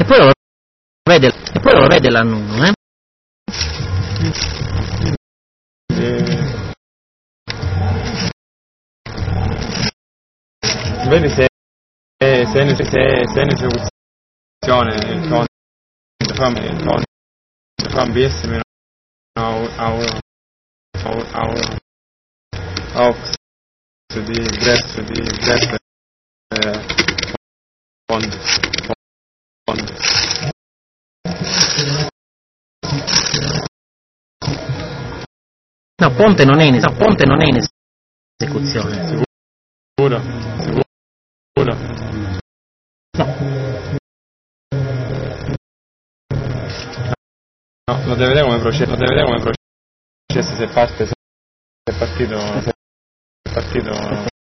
E poi lo vede l'annuno, Vedi se è un'esecuzione il conto fa un BS meno di ingresso fondo. No, Ponte non è in esecuzione. Sicuro? No, lo deve vedere come processo, se è partito